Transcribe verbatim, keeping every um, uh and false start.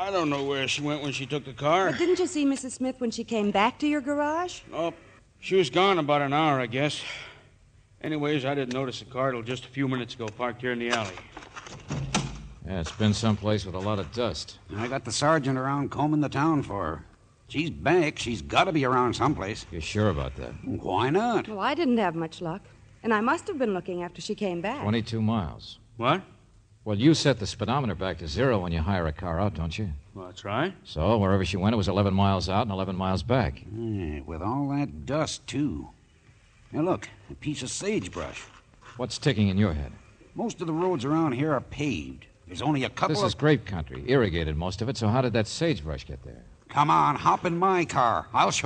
I don't know where she went when she took the car. But didn't you see Missus Smith when she came back to your garage? Oh, she was gone about an hour, I guess. Anyways, I didn't notice the car till just a few minutes ago, parked here in the alley. Yeah, it's been someplace with a lot of dust. I got the sergeant around combing the town for her. She's back. She's got to be around someplace. You're sure about that? Why not? Well, I didn't have much luck. And I must have been looking after she came back. twenty-two miles. What? Well, you set the speedometer back to zero when you hire a car out, don't you? Well, that's right. So, wherever she went, it was eleven miles out and eleven miles back. Yeah, with all that dust, too. Now, look, a piece of sagebrush. What's ticking in your head? Most of the roads around here are paved. There's only a couple This of... is grape country, irrigated most of it, so how did that sagebrush get there? Come on, hop in my car. I'll show